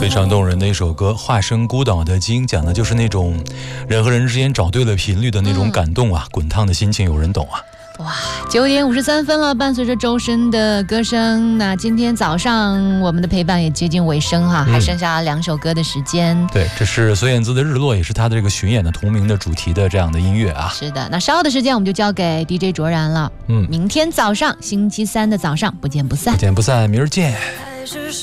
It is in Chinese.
非常动人的一首歌《化身孤岛的鲸》，讲的就是那种人和人之间找对了频率的那种感动啊，滚烫的心情有人懂啊。 哇，9点53分了，伴随着周深的歌声，那今天早上我们的陪伴也接近尾声哈，还剩下2首歌的时间。 对，这是孙燕姿的《日落》，也是她的这个巡演的同名的主题的这样的音乐啊。 是的，那稍后的时间我们就交给 DJ 卓然了。明天早上星期3的早上不见不散， 不见不散，明儿见。